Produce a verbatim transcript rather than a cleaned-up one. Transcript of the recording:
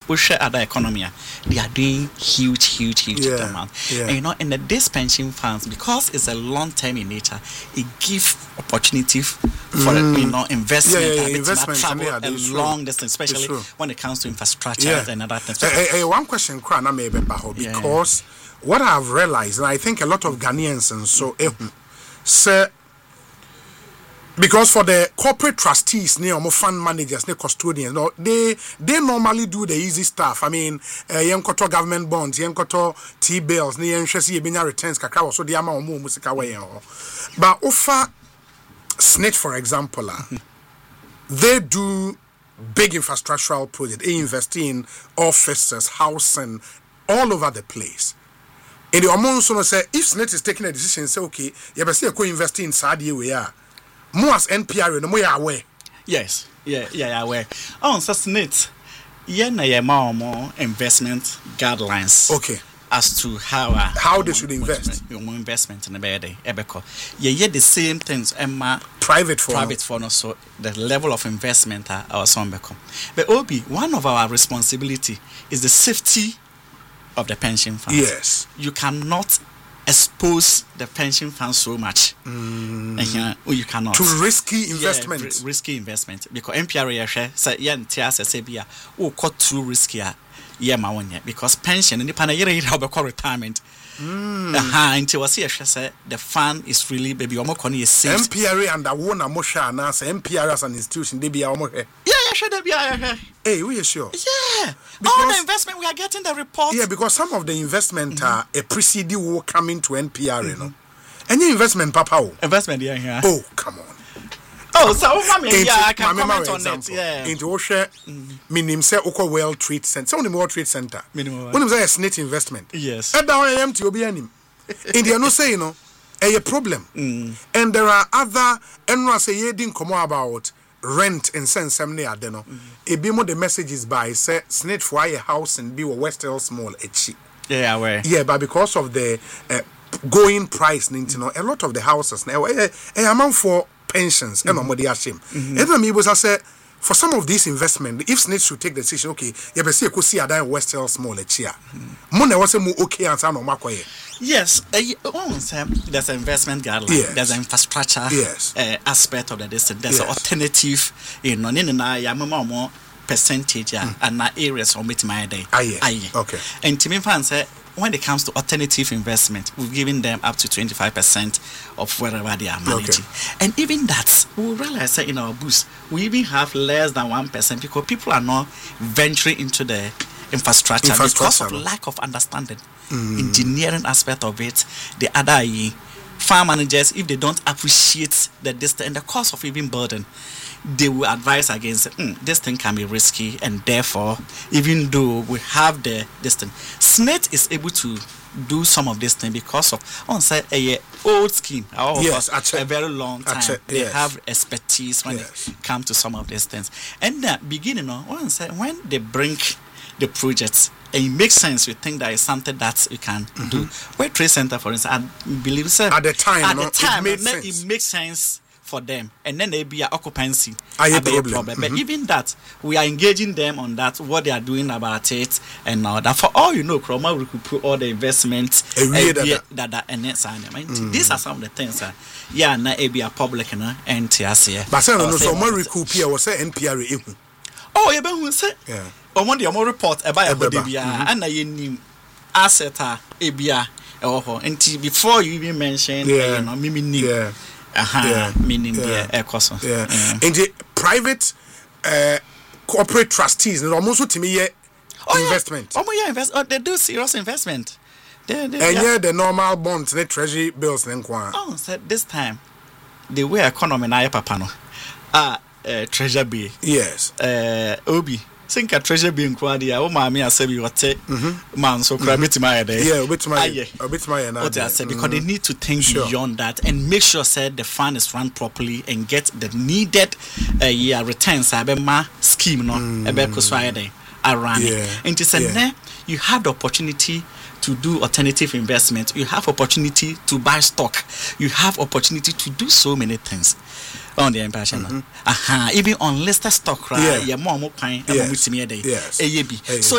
we share other economy, they are doing huge, huge, huge yeah, amount. Yeah. And you know, in the this pension funds, because it's a long term in nature, it gives opportunity for mm. you know investment, yeah, yeah, yeah, investment travel yeah, a long distance, especially when it comes to infrastructure yeah. and other things. Hey, hey, one question, Krana maybe because yeah. what I've realized, and I think a lot of Ghanaians and so, mm-hmm. eh, sir. Because for the corporate trustees, near fund managers, near custodians, no, they they normally do the easy stuff. I mean, uh, yenkoto government bonds, yenkoto T bills, near interest, yebenya returns, kakao, so the amount more musika way. But offer S N I T, for example, uh, they do big infrastructural projects. They invest in offices, housing, all over the place. And the amount so say if S N I T is taking a decision, say okay, you better say go invest in Saudi we are. More as N P R, no more aware. Yes, yeah, yeah, aware. Oh, so S N I T, yeah, na yeah, more more investment guidelines. Okay. As to how uh, how they should invest. Your investment in the bed, Ebeko. Yeah, yeah, the same things. Emma private for private for no, so the level of investment are our son become. But Obi, one of our responsibility is the safety of the pension fund. Yes, you cannot expose the pension fund so much. Mm. Uh, or you cannot. To risky investment. Yeah, r- risky investment. Because M P R A say yeah ntia say bia o cut too risky yeah ma wonya because pension ni pana yere how be retirement. Mm. Aha until was here say the fund is really baby omo koni is safe. M P R A and the one amosha na say M P R A as an institution they be omo he. Yeah, yeah, sure they be yeah. Hey, we are sure. Yeah. Because, all the investment we are getting the report. Yeah, because some of the investment mm-hmm. are a preceding war coming to N P R A, mm-hmm. you know. Any investment papa oh. Investment yeah here. Oh, come on. Oh, so mommy, yeah, I can comment on example. it. Yeah. Into Osha, minimum say Oko World Trade Center. So the World Trade Center. Minimum. When was a S N I T investment? Yes. And now I am to be anim. India no say you know a problem. Mm. And there are other and I say you didn't come about rent and send some near deno. A be more the messages by say S N I T for a house and be West Hill Small echi. Yeah, where? Yeah, but because of the uh, going price, you know, a lot of the houses now a amount for pensions and nobody ashim. And then me was I say for some of these investment, if S N I T should take the decision, okay, you better see a see a West Hill Small echi. Money was a more okay answer no makoye. Yes, uh, oh, there's an investment guideline. Yes. There's an infrastructure yes. uh, aspect of the distance. There's yes. an alternative, you know, in na more percentage mm. and na areas on it my day. Aye. Aye. Okay. And to me, fans say when it comes to alternative investment, we've given them up to twenty-five percent of wherever they are managing. Okay. And even that, we realize that in our boost, we even have less than one percent because people are not venturing into the infrastructure, infrastructure. because of lack of understanding. Mm. Engineering aspect of it, the other farm managers, if they don't appreciate the distance and the cost of even burden, they will advise against mm, this thing can be risky, and therefore, even though we have the distance, S N I T is able to do some of this thing because of on say a old scheme, yes, a very long time. Check, they yes. have expertise when yes. it comes to some of these things. And the beginning, on say when they bring the projects, and it makes sense. We think that is something that we can mm-hmm. do. World Trade Center, for instance, I believe sir, at the time, at no, the time, it, it, sense. it makes sense for them, and then they be an occupancy. I a problem. problem. Mm-hmm. But even that, we are engaging them on that, what they are doing about it, and all that. For all you know, Chroma we could put all the investments uh, that, that that and it's on them. Mm. These are some of the things that yeah, na a be a public, you know, and T S A. But no, so more recoup here was say N P R A. Oh, you been say yeah. Omo the omo report about a body bia and na yenim asset a ebia eho nti before you even mention yeah. you know mimi nim yeah aha yeah. meaning yeah. the ekoso yeah and the private uh, corporate trustees no almost to me oh, investment yeah. Omo yeah invest oh, they do serious investment they, they, and yeah. yeah the normal bonds the treasury bills then kwa oh so this time the way economy na papa no ah uh, treasury bill yes uh obi think a treasure being quadia o mama asabi wote man so cry bit my day yeah bit my a bit my na what I said because they need to think sure. beyond that and make sure said the fund is run properly and get the needed uh, yeah returns abema scheme no ebe kuswa dey around it and it's yeah. you have the opportunity to do alternative investment, you have opportunity to buy stock, you have opportunity to do so many things on the empire channel. Mm-hmm. Aha, even on listed stock, right? Yeah, more more kind. Yes. Yes. So